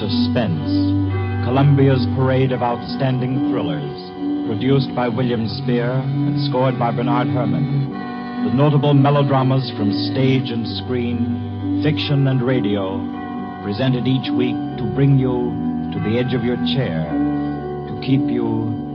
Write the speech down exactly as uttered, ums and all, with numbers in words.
Suspense, Columbia's parade of outstanding thrillers, produced by William Spear and scored by Bernard Herrmann. The notable melodramas from stage and screen, fiction and radio, presented each week to bring you to the edge of your chair, to keep you